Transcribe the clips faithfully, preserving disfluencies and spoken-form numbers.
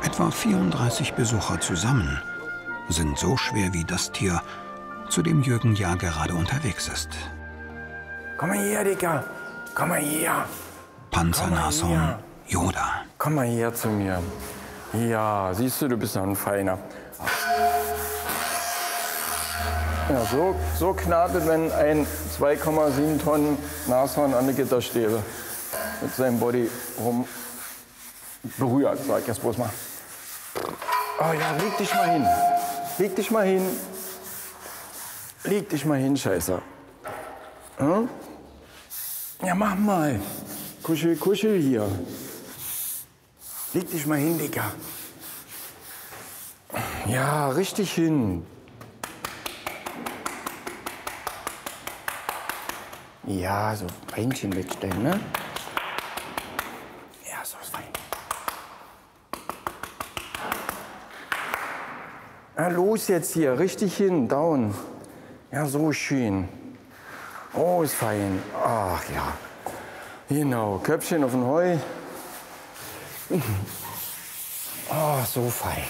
Etwa vierunddreißig Besucher zusammen sind so schwer wie das Tier, zu dem Jürgen ja gerade unterwegs ist. Komm mal her, Dicker. Komm mal her. Panzernashorn Yoda. Komm mal her zu mir. Ja, siehst du, du bist noch ein Feiner. Ja, so, so knarrt, wenn ein zwei Komma sieben Tonnen Nashorn an der Gitterstäbe mit seinem Body rum berührt, sag ich jetzt bloß mal. Oh ja, leg dich mal hin. Leg dich mal hin. Leg dich mal hin, Scheiße. Hm? Ja, mach mal. Kuschel, kuschel hier. Leg dich mal hin, Dicker. Ja, richtig hin. Ja, so Beinchen wegstellen, ne? Ja, so ist fein. Na los jetzt hier, richtig hin, down. Ja, so schön. Oh, ist fein. Ach ja. Genau, Köpfchen auf den Heu. Oh, so fein.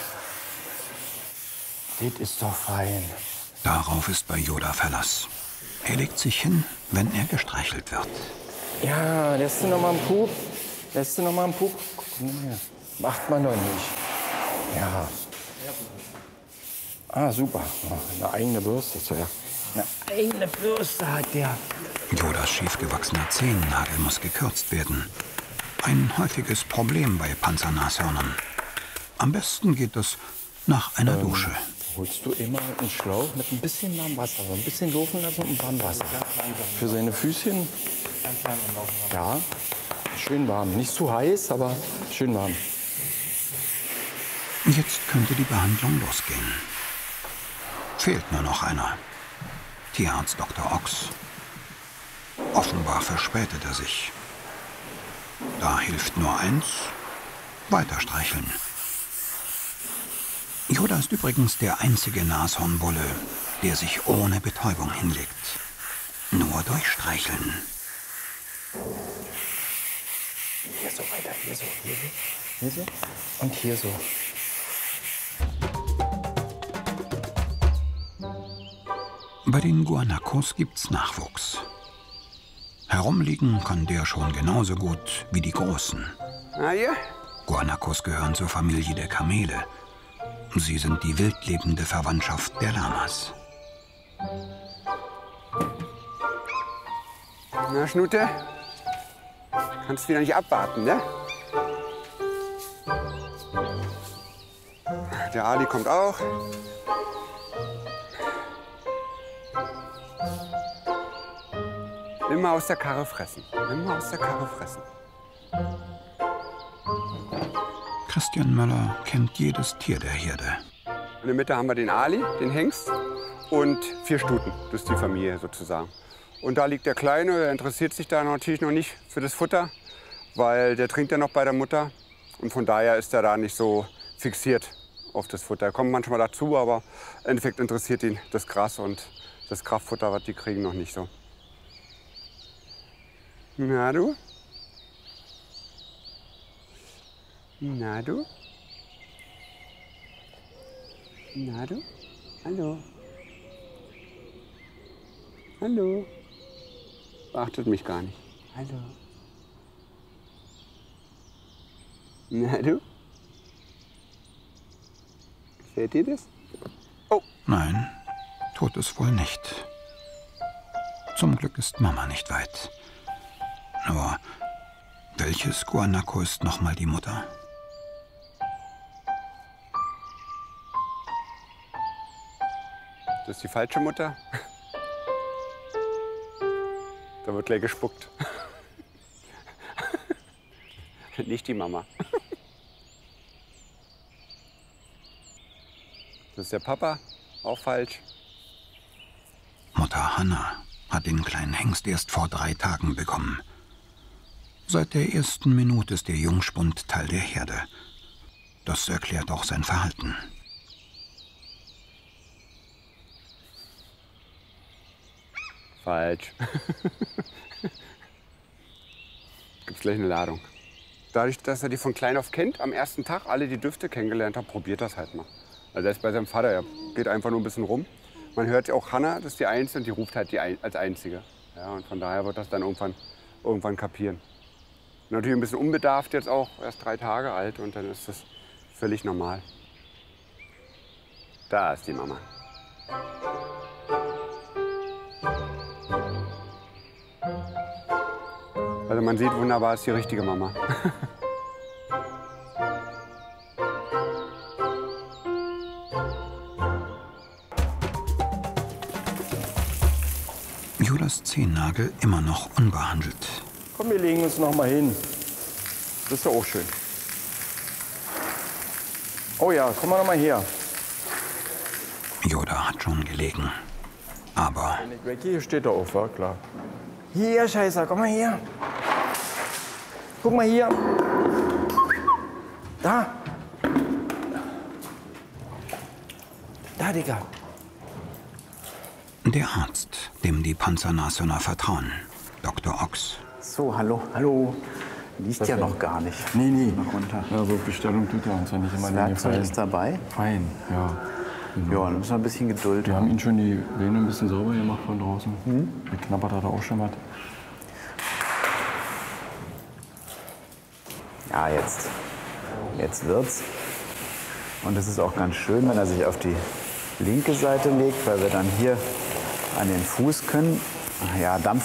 Das ist doch fein. Darauf ist bei Yoda Verlass. Er legt sich hin, wenn er gestreichelt wird. Ja, lässt du noch mal einen Pup? Lässt du noch mal einen Pup? Guck mal her. Macht man doch nicht. Ja. Ah, super. Eine eigene Bürste zuerst. Eine eigene Bürste hat der. Yodas schiefgewachsener Zehennagel muss gekürzt werden. Ein häufiges Problem bei Panzernashörnern. Am besten geht es nach einer ähm, Dusche. Holst du immer einen Schlauch mit ein bisschen warmem Wasser, so ein bisschen laufen lassen und warmem Wasser. Für seine Füßchen? Ja, schön warm. Nicht zu heiß, aber schön warm. Jetzt könnte die Behandlung losgehen. Fehlt nur noch einer. Tierarzt Doktor Ochs. Offenbar verspätet er sich. Da hilft nur eins: weiter streicheln. Yoda ist übrigens der einzige Nashornbulle, der sich ohne Betäubung hinlegt. Nur durch Streicheln. Hier so weiter, hier so, hier so, hier so und hier so. Bei den Guanacos gibt's Nachwuchs. Herumliegen kann der schon genauso gut wie die Großen. Ah, ja? Guanacos gehören zur Familie der Kamele. Sie sind die wildlebende Verwandtschaft der Lamas. Na, Schnute? Kannst wieder nicht abwarten, ne? Der Ali kommt auch. Immer aus der Karre fressen. Immer aus der Karre fressen. Christian Möller kennt jedes Tier der Herde. In der Mitte haben wir den Ali, den Hengst, und vier Stuten. Das ist die Familie sozusagen. Und da liegt der Kleine, der interessiert sich da natürlich noch nicht für das Futter, weil der trinkt ja noch bei der Mutter. Und von daher ist er da nicht so fixiert auf das Futter. Er kommt manchmal dazu, aber im Endeffekt interessiert ihn das Gras und das Kraftfutter, was die kriegen, noch nicht so. Na du? Na du? Na du? Hallo? Hallo? Beachtet mich gar nicht. Hallo? Na du? Gefällt dir das? Oh! Nein, tut es wohl nicht. Zum Glück ist Mama nicht weit. Nur, welches Guanaco ist noch mal die Mutter? Das ist die falsche Mutter. Da wird gleich gespuckt. Nicht die Mama. Das ist der Papa, auch falsch. Mutter Hanna hat den kleinen Hengst erst vor drei Tagen bekommen. Seit der ersten Minute ist der Jungspund Teil der Herde. Das erklärt auch sein Verhalten. Falsch. Gibt's gleich eine Ladung. dadurch, dass er die von klein auf kennt, am ersten Tag alle die Düfte kennengelernt hat, probiert das halt mal. Also er ist bei seinem Vater, er geht einfach nur ein bisschen rum. Man hört auch Hanna, das ist die Einzige, und die ruft halt die ein, als Einzige. Ja, und von daher wird das dann irgendwann, irgendwann kapieren. Natürlich ein bisschen unbedarft jetzt auch, erst drei Tage alt und dann ist das völlig normal. Da ist die Mama. Also man sieht wunderbar, ist die richtige Mama. Julas Zehennagel immer noch unbehandelt. Komm, wir legen uns noch mal hin. Das ist ja auch schön. Oh ja, komm mal noch mal her. Yoda hat schon gelegen. Aber Wenn ich weggehe, steht er auf, war klar. Hier, Scheißer, komm mal her. Guck mal hier. Da. Da, Digga. der Arzt, dem die Panzernashörner vertrauen, Doktor Ochs. So, hallo, hallo. Liegt ja noch gar nicht. Nee, nee. Noch runter. Ja, so Bestellung tut er uns ja nicht immer. Das Werkzeug ist dabei. Fein, ja. Ja, dann müssen wir ein bisschen Geduld Wir haben. haben ihn schon die Vene ein bisschen sauber gemacht von draußen. Hm? Geknabbert hat er auch schon was. Ja, jetzt. Jetzt wird's. Und es ist auch ganz schön, wenn er sich auf die linke Seite legt, weil wir dann hier an den Fuß können. Ja, Dampf